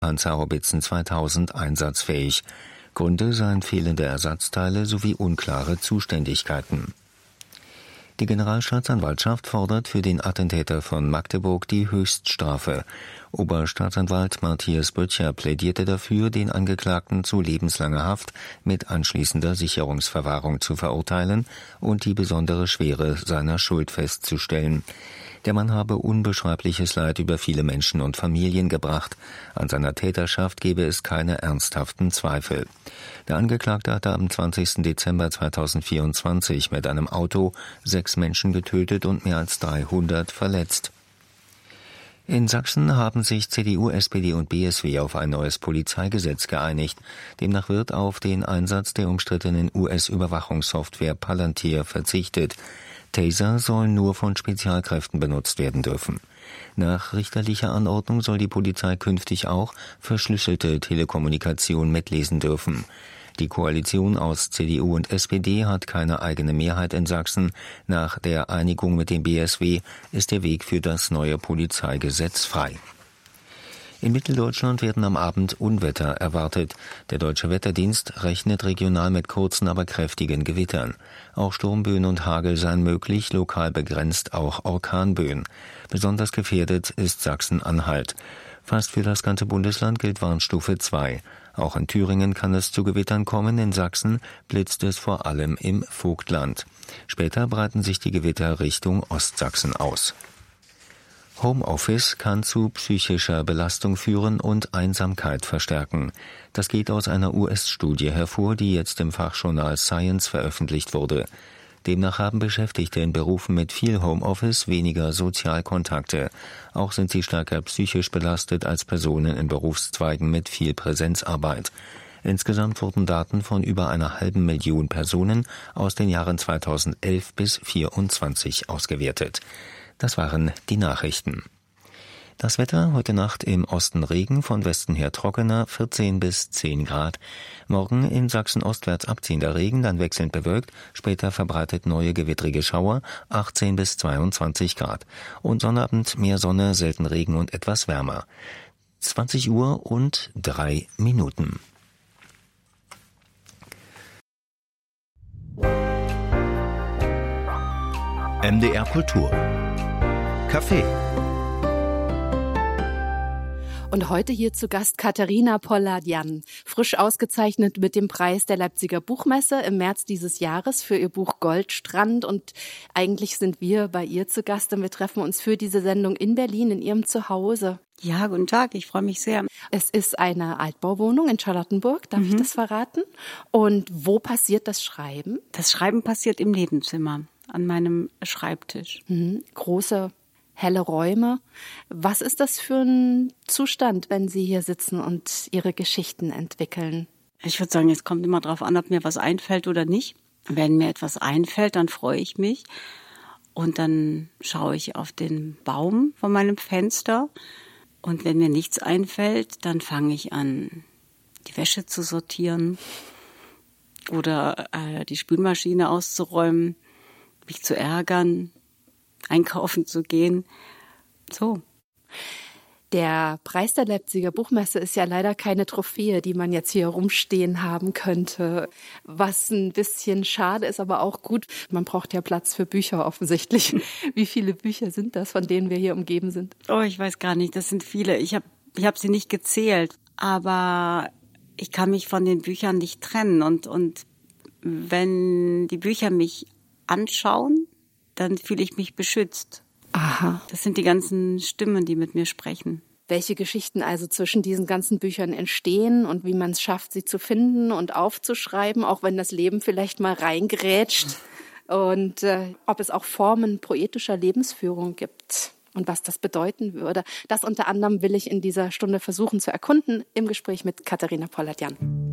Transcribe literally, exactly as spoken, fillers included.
Panzerhaubitzen zweitausend einsatzfähig. Gründe seien fehlende Ersatzteile sowie unklare Zuständigkeiten. Die Generalstaatsanwaltschaft fordert für den Attentäter von Magdeburg die Höchststrafe. Oberstaatsanwalt Matthias Böttcher plädierte dafür, den Angeklagten zu lebenslanger Haft mit anschließender Sicherungsverwahrung zu verurteilen und die besondere Schwere seiner Schuld festzustellen. Der Mann habe unbeschreibliches Leid über viele Menschen und Familien gebracht. An seiner Täterschaft gebe es keine ernsthaften Zweifel. Der Angeklagte hatte am zwanzigsten Dezember zweitausendvierundzwanzig mit einem Auto sechs Menschen getötet und mehr als dreihundert verletzt. In Sachsen haben sich C D U, S P D und B S W auf ein neues Polizeigesetz geeinigt. Demnach wird auf den Einsatz der umstrittenen U S-Überwachungssoftware Palantir verzichtet. Taser sollen nur von Spezialkräften benutzt werden dürfen. Nach richterlicher Anordnung soll die Polizei künftig auch verschlüsselte Telekommunikation mitlesen dürfen. Die Koalition aus C D U und S P D hat keine eigene Mehrheit in Sachsen. Nach der Einigung mit dem B S W ist der Weg für das neue Polizeigesetz frei. In Mitteldeutschland werden am Abend Unwetter erwartet. Der Deutsche Wetterdienst rechnet regional mit kurzen, aber kräftigen Gewittern. Auch Sturmböen und Hagel seien möglich, lokal begrenzt auch Orkanböen. Besonders gefährdet ist Sachsen-Anhalt. Fast für das ganze Bundesland gilt Warnstufe zwei. Auch in Thüringen kann es zu Gewittern kommen, in Sachsen blitzt es vor allem im Vogtland. Später breiten sich die Gewitter Richtung Ostsachsen aus. Homeoffice kann zu psychischer Belastung führen und Einsamkeit verstärken. Das geht aus einer U S-Studie hervor, die jetzt im Fachjournal Science veröffentlicht wurde. Demnach haben Beschäftigte in Berufen mit viel Homeoffice weniger Sozialkontakte. Auch sind sie stärker psychisch belastet als Personen in Berufszweigen mit viel Präsenzarbeit. Insgesamt wurden Daten von über einer halben Million Personen aus den Jahren zweitausendelf bis vierundzwanzig ausgewertet. Das waren die Nachrichten. Das Wetter: heute Nacht im Osten Regen, von Westen her trockener, vierzehn bis zehn Grad. Morgen in Sachsen ostwärts abziehender Regen, dann wechselnd bewölkt, später verbreitet neue gewittrige Schauer, achtzehn bis zweiundzwanzig Grad. Und Sonnabend mehr Sonne, selten Regen und etwas wärmer. zwanzig Uhr und drei Minuten. M D R Kultur Café. Und heute hier zu Gast Katharina Polladjan, frisch ausgezeichnet mit dem Preis der Leipziger Buchmesse im März dieses Jahres für ihr Buch Goldstrand. Und eigentlich sind wir bei ihr zu Gast und wir treffen uns für diese Sendung in Berlin, in ihrem Zuhause. Ja, guten Tag, ich freue mich sehr. Es ist eine Altbauwohnung in Charlottenburg, darf Mhm. ich das verraten? Und wo passiert das Schreiben? Das Schreiben passiert im Nebenzimmer, an meinem Schreibtisch. Mhm. Große helle Räume. Was ist das für ein Zustand, wenn Sie hier sitzen und Ihre Geschichten entwickeln? Ich würde sagen, es kommt immer darauf an, ob mir was einfällt oder nicht. Wenn mir etwas einfällt, dann freue ich mich. Und dann schaue ich auf den Baum von meinem Fenster. Und wenn mir nichts einfällt, dann fange ich an, die Wäsche zu sortieren oder äh, die Spülmaschine auszuräumen, mich zu ärgern, einkaufen zu gehen. So. Der Preis der Leipziger Buchmesse ist ja leider keine Trophäe, die man jetzt hier rumstehen haben könnte. Was ein bisschen schade ist, aber auch gut. Man braucht ja Platz für Bücher offensichtlich. Wie viele Bücher sind das, von denen wir hier umgeben sind? Oh, ich weiß gar nicht. Das sind viele. Ich habe ich hab sie nicht gezählt. Aber ich kann mich von den Büchern nicht trennen. Und, und wenn die Bücher mich anschauen, dann fühle ich mich beschützt. Aha. Das sind die ganzen Stimmen, die mit mir sprechen. Welche Geschichten also zwischen diesen ganzen Büchern entstehen und wie man es schafft, sie zu finden und aufzuschreiben, auch wenn das Leben vielleicht mal reingrätscht. Und äh, ob es auch Formen poetischer Lebensführung gibt und was das bedeuten würde. Das unter anderem will ich in dieser Stunde versuchen zu erkunden im Gespräch mit Katharina Polladjan.